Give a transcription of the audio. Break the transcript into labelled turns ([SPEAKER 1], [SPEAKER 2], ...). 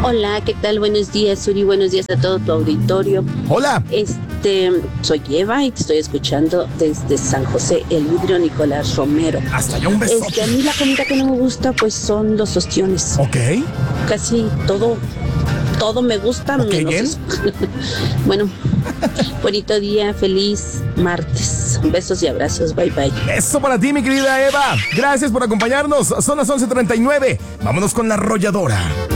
[SPEAKER 1] Hola, ¿qué tal? Buenos días, Suri. Buenos días a todo tu auditorio.
[SPEAKER 2] Hola.
[SPEAKER 1] Soy Eva y te estoy escuchando desde San José, El Vidrio, Nicolás Romero.
[SPEAKER 2] Hasta allá un beso.
[SPEAKER 1] A mí la comida que no me gusta, pues son los ostiones.
[SPEAKER 2] Ok.
[SPEAKER 1] Casi todo me gusta,
[SPEAKER 2] Okay,
[SPEAKER 1] menos eso. Bueno, bonito día, feliz martes. Besos y abrazos, bye bye.
[SPEAKER 2] Eso para ti, mi querida Eva. Gracias por acompañarnos. Son las 11:39. Vámonos con la arrolladora.